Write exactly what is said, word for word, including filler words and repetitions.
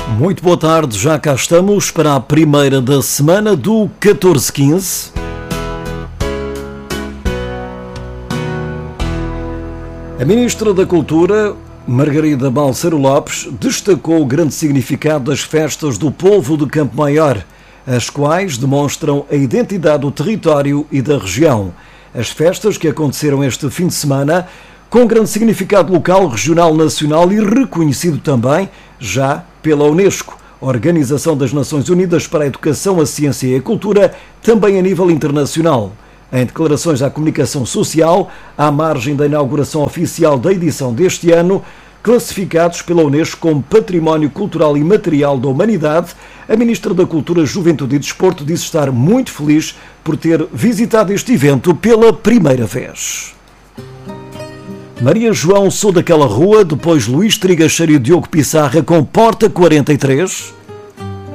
Muito boa tarde, já cá estamos para a primeira da semana do catorze quinze. A Ministra da Cultura, Margarida Balseiro Lopes, destacou o grande significado das festas do povo de Campo Maior, as quais demonstram a identidade do território e da região. As festas que aconteceram este fim de semana, com grande significado local, regional, nacional e reconhecido também já pela Unesco, Organização das Nações Unidas para a Educação, a Ciência e a Cultura, também a nível internacional. Em declarações à comunicação social, à margem da inauguração oficial da edição deste ano, classificados pela Unesco como Património Cultural e Material da Humanidade, a Ministra da Cultura, Juventude e Desporto disse estar muito feliz por ter visitado este evento pela primeira vez. Maria João, sou daquela rua, depois Luís Trigacheiro e Diogo Pissarra com Porta quarenta e três.